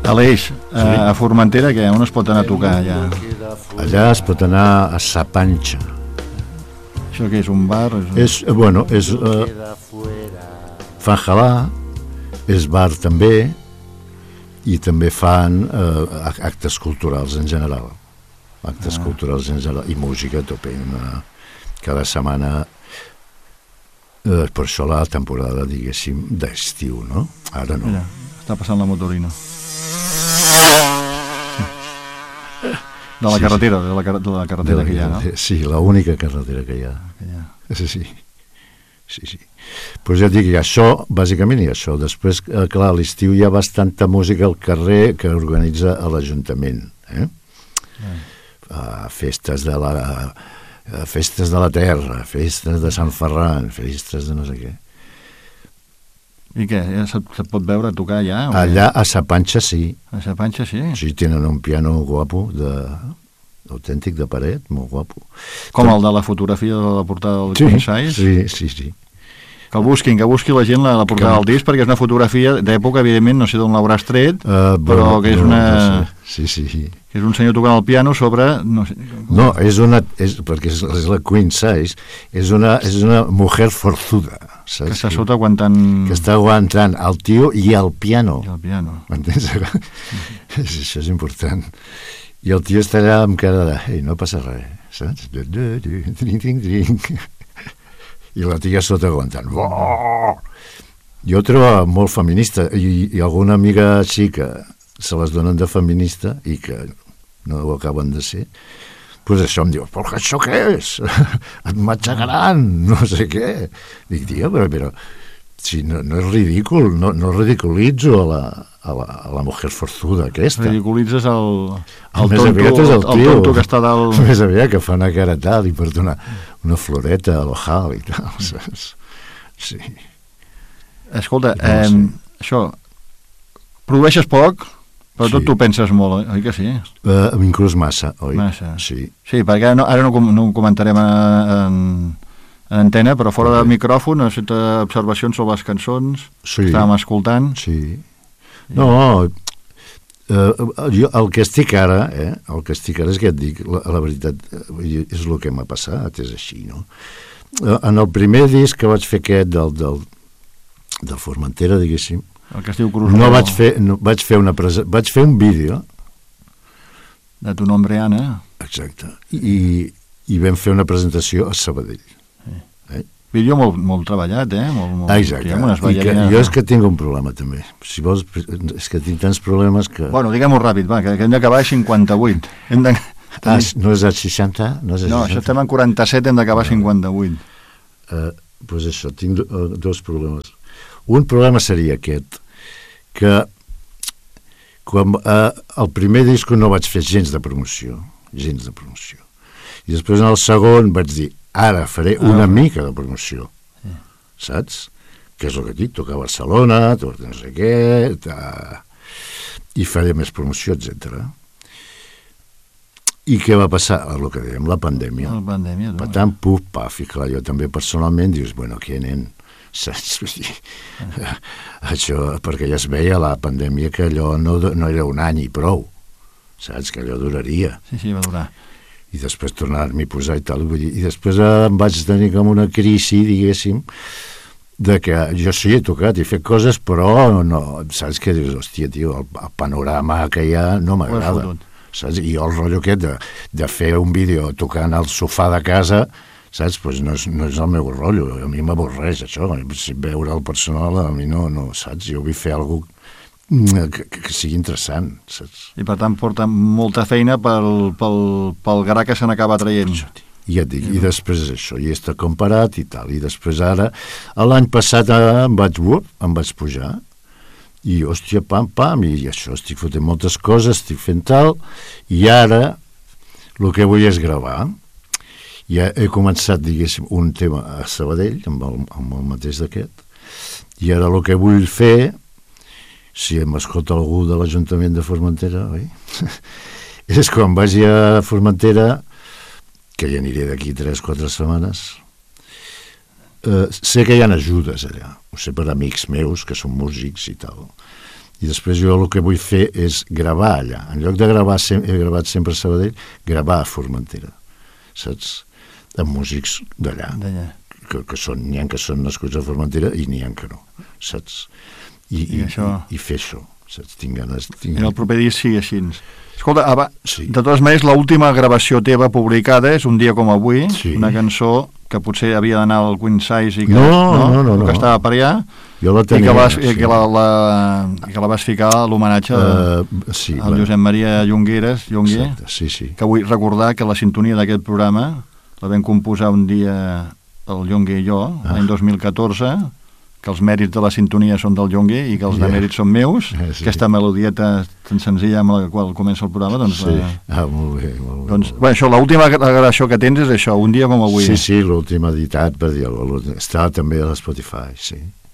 Aleix, a Formentera, què? On es pot anar a tocar allà? Allà es pot anar a Sa Panxa. Això què és, un bar? És fan halà, és bar també, i també fan actes culturals en general. Actes culturals en general, i música a tope. Cada setmana, per això la temporada, diguéssim, d'estiu, no? Ara no. Allà, està passant la motorina. De la carretera, de la carretera que hi ha, no? Sí, l'única carretera que hi ha. Sí. Pues ja et dic, això, bàsicament, i això. Després, clar, a l'estiu hi ha bastanta música al carrer que organitza l'Ajuntament. Festes de la terra, festes de Sant Ferran, festes de no sé què. I què? Se't pot veure tocar allà? Allà a Sa Panxa sí. A Sa Panxa sí? Sí, tenen un piano guapo, autèntic de paret, molt guapo. Com el de la fotografia de la portada del Queen Size? Sí. Que busqui la gent la portada del disc, perquè és una fotografia d'època, evidentment, no sé d'on l'hauràs tret, però que és una... Sí. Que és un senyor tocant el piano sobre... No, perquè és la Queen Size, és una mujer forzuda, saps? Que està sota aguantant... Que està aguantant el tio i el piano. M'entens? Això és important. I el tio està allà amb cara de... Ei, no passa res, saps? Trinc. I la tia sota aguantant. Jo trobo molt feminista, i alguna amiga així que se les donen de feminista i que no ho acaben de ser, doncs això em diu, però això què és? Et matxacaran, no sé què. Dic, tia, però si no és ridícul, no ridiculitzo a la mujer forzuda aquesta. Ridiculitzes el tonto que està dalt... Més aviat que fa una cara tal i porta una floreta a l'ojal i tal, saps? Sí. Escolta, això, produeixes poc, però tot t'ho penses molt, oi que sí? Inclús massa, oi? Massa. Sí, perquè ara no ho comentarem en antena, però fora del micròfon has fet observacions sobre les cançons que estàvem escoltant. Sí. No, jo el que estic ara, és que et dic, la veritat, és el que m'ha passat, és així, no? En el primer disc que vaig fer aquest del Formentera, diguéssim, el que es diu Cruz Rojo. vaig fer un vídeo de Tu nombre, Anna. Exacte, i vam fer una presentació a Sabadell. Vídeo molt treballat, molt exacte, i jo és que tinc un problema també, si vols, és que tinc tants problemes que... Bueno, diguem-ho ràpid, va, que hem d'acabar a 58. No és a 60? No, això estem en 47, hem d'acabar a 58. Doncs això, tinc dos problemes. Un problema seria aquest, que quan el primer disc no vaig fer gens de promoció, i després en el segon vaig dir, ara faré una mica de promoció, saps? Que és el que dic, tocar a Barcelona, no sé què, i faré més promoció, etc. I què va passar? El que dèiem, la pandèmia. Per tant, puf, paf, i clar, jo també personalment dius, bueno, què, nen? Saps? Això, perquè ja es veia la pandèmia que allò no era un any i prou, saps? Que allò duraria. Sí, va durar. I després tornar-m'hi a posar i tal, i després em vaig tenir com una crisi, diguéssim, de que jo sí he tocat i he fet coses, però no, saps què dius? Hòstia, tio, el panorama que hi ha no m'agrada, saps? I el rotllo aquest de fer un vídeo tocant al sofà de casa, saps? Pues no és el meu rotllo, a mi m'avorreix això, veure el personal a mi no, saps? Jo vull fer alguna cosa que sigui interessant, saps? I per tant porta molta feina pel gra que se n'acaba traient. Ja et dic, i després és això, i està comparat i tal, i després ara, l'any passat em vaig pujar, i hòstia, pam, i això, estic fotent moltes coses, estic fent tal, i ara el que vull és gravar. Ja he començat, diguéssim, un tema a Sabadell, amb el mateix d'aquest, i ara el que vull fer, si m'escolta algú de l'Ajuntament de Formentera, oi? És quan vagi a Formentera, que ja aniré d'aquí 3-4 setmanes, sé que hi ha ajudes allà, ho sé per amics meus que són músics i tal, I després jo el que vull fer és gravar allà. En lloc de gravar, he gravat sempre a Sabadell, gravar a Formentera, saps? Amb músics d'allà. Que són, n'hi ha que són nascuts a Formentera i n'hi ha que no, saps? I fer això, saps? Tinc ganes... I el proper dia sigui així. Escolta, de totes maneres, l'última gravació teva publicada és Un dia com avui, una cançó que potser havia d'anar al Queen Size i que, no, que estava per allà, jo la tenia, i que la vas ficar a l'homenatge al Josep Maria Llongueras, que vull recordar que la sintonia d'aquest programa la vam composar un dia el Llongue i jo, l'any 2014, que els mèrits de la sintonia són del Llongue i que els demèrits són meus, aquesta melodieta tan senzilla amb la qual comença el programa, doncs... molt bé. Doncs, bé, això, l'última gravació que tens és això, Un dia com avui. Sí, l'última editat, per dir-ho, està també a l'Spotify, sí.